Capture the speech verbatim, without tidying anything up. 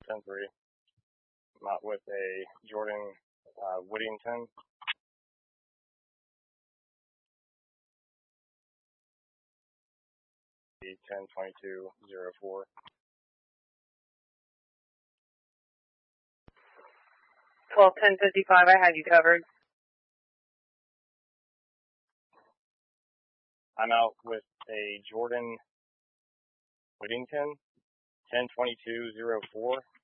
ten three. I'm out with a Jordan uh, Whittington. ten twenty-two oh four. twelve ten fifty-five, I have you covered. I'm out with a Jordan Whittington, ten twenty-two oh four.